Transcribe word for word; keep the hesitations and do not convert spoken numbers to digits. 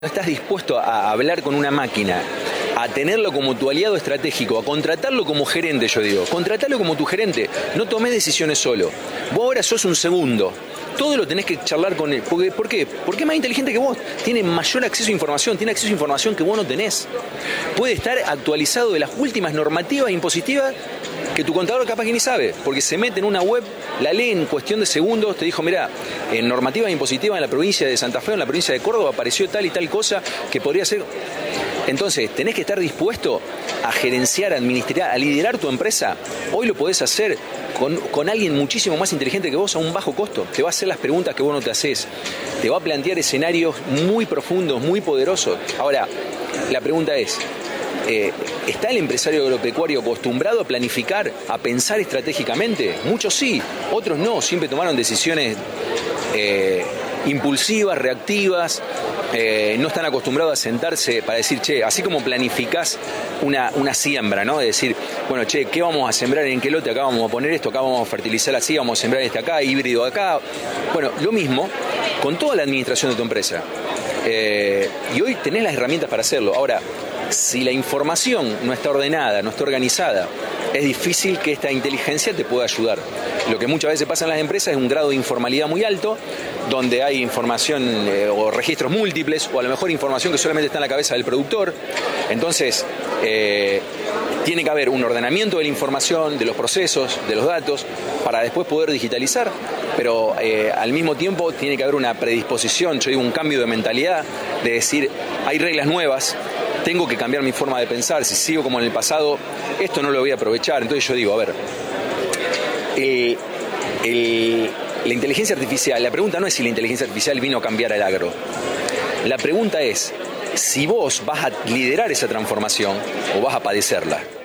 No estás dispuesto a hablar con una máquina, a tenerlo como tu aliado estratégico, a contratarlo como gerente, yo digo, contratarlo como tu gerente, no tomés decisiones solo. Vos ahora sos un segundo, todo lo tenés que charlar con él. Porque, ¿Por qué? Porque es más inteligente que vos, tiene mayor acceso a información, tiene acceso a información que vos no tenés. Puede estar actualizado de las últimas normativas impositivas que tu contador capaz que ni sabe, porque se mete en una web, la lee en cuestión de segundos, te dijo, mirá, en normativa impositiva en la provincia de Santa Fe o en la provincia de Córdoba apareció tal y tal cosa que podría ser. Entonces, tenés que estar dispuesto a gerenciar, a administrar, a liderar tu empresa. Hoy lo podés hacer con, con alguien muchísimo más inteligente que vos a un bajo costo. Te va a hacer las preguntas que vos no te haces. Te va a plantear escenarios muy profundos, muy poderosos. Ahora, la pregunta es, Eh, ¿está el empresario agropecuario acostumbrado a planificar, a pensar estratégicamente? Muchos sí, otros no, siempre tomaron decisiones eh, impulsivas, reactivas, eh, no están acostumbrados a sentarse para decir, che, así como planificás una, una siembra, ¿no? De decir, bueno, che, ¿qué vamos a sembrar en qué lote? Acá vamos a poner esto, acá vamos a fertilizar así, vamos a sembrar este acá, híbrido acá. Bueno, lo mismo con toda la administración de tu empresa. Eh, y hoy tenés las herramientas para hacerlo. Ahora, si la información no está ordenada, no está organizada, es difícil que esta inteligencia te pueda ayudar. Lo que muchas veces pasa en las empresas es un grado de informalidad muy alto, donde hay información eh, o registros múltiples, o a lo mejor información que solamente está en la cabeza del productor. Entonces, eh, tiene que haber un ordenamiento de la información, de los procesos, de los datos, para después poder digitalizar, pero eh, al mismo tiempo tiene que haber una predisposición, yo digo un cambio de mentalidad, de decir, hay reglas nuevas, tengo que cambiar mi forma de pensar, si sigo como en el pasado, esto no lo voy a aprovechar. Entonces yo digo, a ver, el, el, la inteligencia artificial, la pregunta no es si la inteligencia artificial vino a cambiar el agro, la pregunta es si vos vas a liderar esa transformación o vas a padecerla.